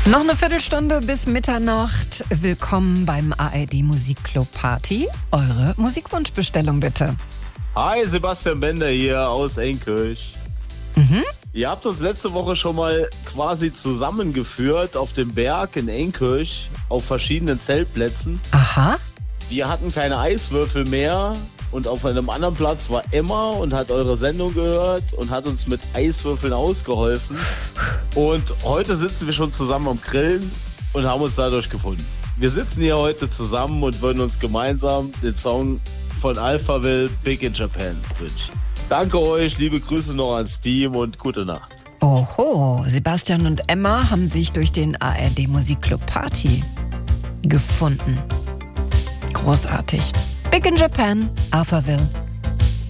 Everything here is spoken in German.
Noch eine Viertelstunde bis Mitternacht. Willkommen beim ARD Musikclub Party. Eure Musikwunschbestellung bitte. Hi, Sebastian Bender hier aus Enkirch. Ihr habt uns letzte Woche schon mal quasi zusammengeführt auf dem Berg in Enkirch auf verschiedenen Zeltplätzen. Aha. Wir hatten keine Eiswürfel mehr und auf einem anderen Platz war Emma und hat eure Sendung gehört und hat uns mit Eiswürfeln ausgeholfen. Und heute sitzen wir schon zusammen am Grillen und haben uns dadurch gefunden. Wir sitzen hier heute zusammen und würden uns gemeinsam den Song von Alphaville Big in Japan wünschen. Danke euch, liebe Grüße noch ans Team und gute Nacht. Oho, Sebastian und Emma haben sich durch den ARD Musikclub Party gefunden. Großartig. Big in Japan, Alphaville.